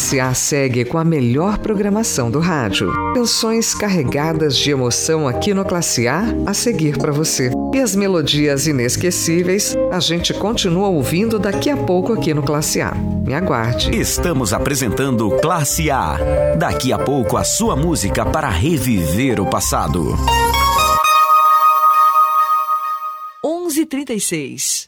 Classe A segue com a melhor programação do rádio. Canções carregadas de emoção aqui no Classe A seguir para você. E as melodias inesquecíveis a gente continua ouvindo daqui a pouco aqui no Classe A. Me aguarde. Estamos apresentando Classe A. Daqui a pouco a sua música para reviver o passado. 11h36.